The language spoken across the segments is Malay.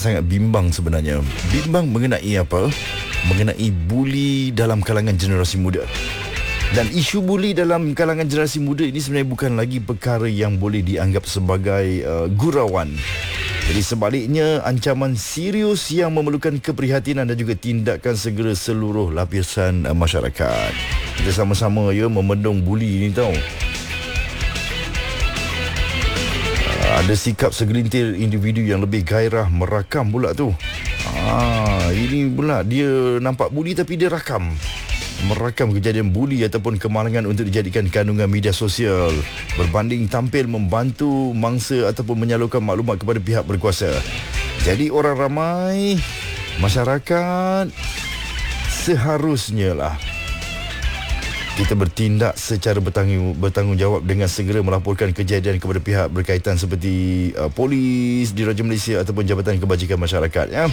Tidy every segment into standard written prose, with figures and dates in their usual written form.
sangat bimbang sebenarnya. Bimbang mengenai apa? Mengenai buli dalam kalangan generasi muda. Dan isu buli dalam kalangan generasi muda ini sebenarnya bukan lagi perkara yang boleh dianggap sebagai gurauan. Jadi sebaliknya, ancaman serius yang memerlukan keprihatinan dan juga tindakan segera seluruh lapisan masyarakat. Kita sama-sama memendung buli ni tau. Ada sikap segelintir individu yang lebih gairah merakam pula tu. Ini pula dia nampak buli tapi dia rakam. Merakam kejadian buli ataupun kemalangan untuk dijadikan kandungan media sosial berbanding tampil membantu mangsa ataupun menyalurkan maklumat kepada pihak berkuasa. Jadi orang ramai, masyarakat, seharusnya lah kita bertindak secara bertanggungjawab dengan segera melaporkan kejadian kepada pihak berkaitan seperti polis, Diraja Malaysia ataupun Jabatan Kebajikan Masyarakat, ya.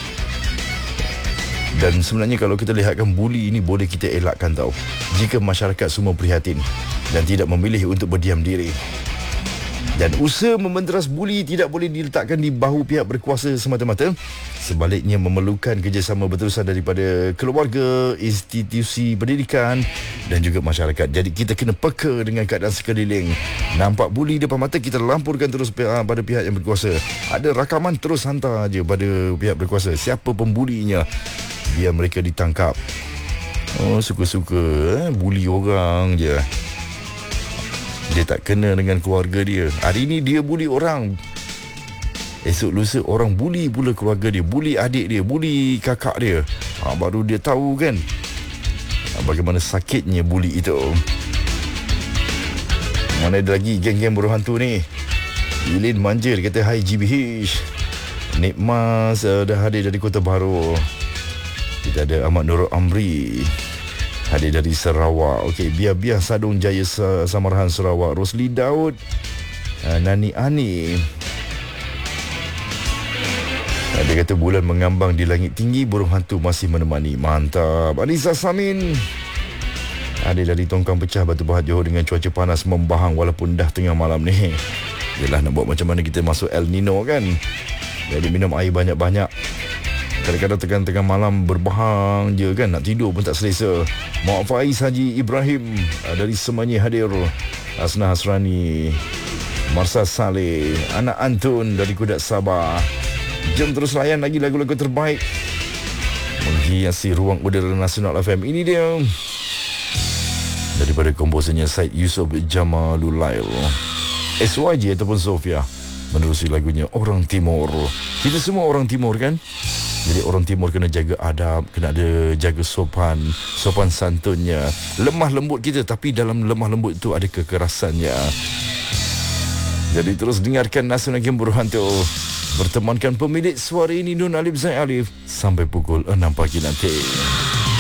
Dan sebenarnya kalau kita lihatkan buli ini boleh kita elakkan tau, jika masyarakat semua prihatin dan tidak memilih untuk berdiam diri. Dan usaha membenteras buli tidak boleh diletakkan di bahu pihak berkuasa semata-mata. Sebaliknya memerlukan kerjasama berterusan daripada keluarga, institusi pendidikan dan juga masyarakat. Jadi kita kena peka dengan keadaan sekeliling. Nampak buli depan mata, kita laporkan terus pada pihak yang berkuasa. Ada rakaman, terus hantar je pada pihak berkuasa. Siapa pembulinya, biar mereka ditangkap. Suka-suka buli orang je. Dia tak kena dengan keluarga dia. Hari ni dia buli orang, esok lusa orang buli pula keluarga dia, buli adik dia, buli kakak dia. Baru dia tahu kan bagaimana sakitnya buli itu. Mana ada lagi geng-geng buruh hantu ni. Ilin manja, dia kata hi GBH. Nik Mas dah hadir dari Kota Baru. Kita ada Ahmad Nurul Amri hadir dari Sarawak. Okey, biar Sadung Jaya Samarahan Sarawak. Rosli Daud, Nani Ani. Dia kata bulan mengambang di langit tinggi, burung hantu masih menemani. Mantap. Anissa Samin hadir dari Tongkang Pecah, Batu Pahat, Johor dengan cuaca panas membahang walaupun dah tengah malam ni. Yelah, nak buat macam mana kita masuk El Nino kan. Jadi minum air banyak-banyak. Kadang-kadang tengah malam berbahang je kan, nak tidur pun tak selesa. Muhammad Faiz Haji Ibrahim dari Semanyi hadir. Asna Hasrani, Marsa Saleh, Anak Antun dari Kudat Sabah. Jom terus layan lagi lagu-lagu terbaik menghiasi ruang udara Nasional FM. Ini dia daripada komposernya Syed Yusof Jamalulail, SYG ataupun Sofia, menerusi lagunya Orang Timur. Kita semua orang Timur kan. Jadi orang Timur kena jaga adab, kena ada jaga sopan santunnya. Lemah lembut kita, tapi dalam lemah lembut itu ada kekerasannya. Jadi terus dengarkan Nasional Game Buruh Hantu. Bertemankan pemilik suara ini Nun Alif Zaid Alif sampai pukul 6 pagi nanti.